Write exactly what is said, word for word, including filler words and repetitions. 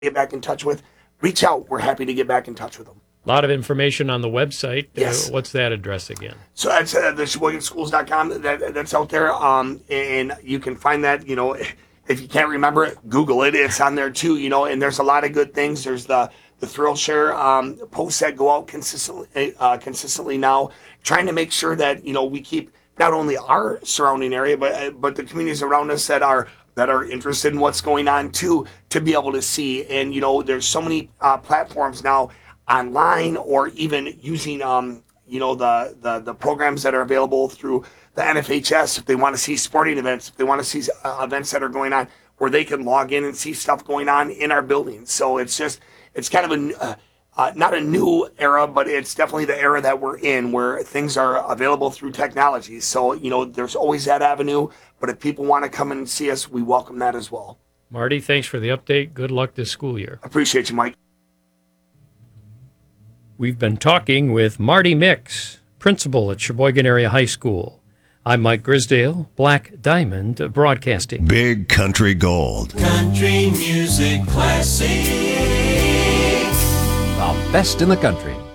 get back in touch with, reach out. We're happy to get back in touch with them. A lot of information on the website. Yes. Uh, what's that address again? So that's uh, the Sheboygan Schools dot com. That, that's out there. Um, and you can find that, you know, if you can't remember it, Google it. It's on there too, you know, and there's a lot of good things. There's the, the Thrill Share um, posts that go out consistently, uh, consistently now, trying to make sure that, you know, we keep not only our surrounding area, but but the communities around us that are that are interested in what's going on too, to be able to see. And, you know, there's so many uh, platforms now online, or even using, um, you know, the, the, the programs that are available through the N F H S, if they want to see sporting events, if they want to see uh, events that are going on, where they can log in and see stuff going on in our buildings. So it's just, it's kind of a, uh, uh, not a new era, but it's definitely the era that we're in, where things are available through technology. So, you know, there's always that avenue, but if people want to come and see us, we welcome that as well. Marty, thanks for the update. Good luck this school year. Appreciate you, Mike. We've been talking with Marty Mix, principal at Sheboygan Area High School. I'm Mike Grisdale, Black Diamond Broadcasting. Big Country Gold. Country music classic. The best in the country.